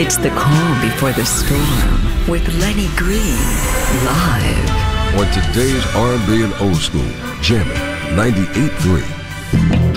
It's the calm before the storm with Lenny Green live on today's R&B and old school, jamming 98.3.